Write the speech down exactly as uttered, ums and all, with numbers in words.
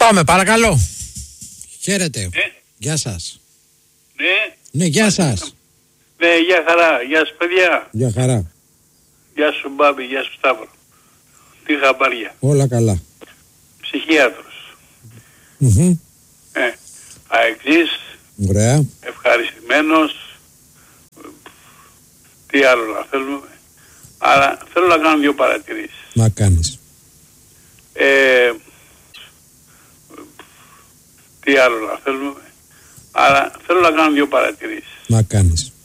Πάμε, παρακαλώ. Χαίρετε. Ναι. Γεια σας. Ναι. Ναι, γεια σας. Ναι, γεια χαρά. Γεια σου παιδιά. Γεια χαρά. Γεια σου Μπάμπη, γεια σου Σταύρο. Τι χαμπάρια. Όλα καλά. Ψυχίατρος. Mm-hmm. Ε, αεξής. Ωραία. Ευχαριστημένος. Τι άλλο να θέλουμε. Αλλά θέλω να κάνω δύο παρατηρήσεις. Να κάνεις. Ε, τι άλλο να θέλουμε. Αλλά θέλω να κάνω δύο παρατηρήσεις. Να κάνεις.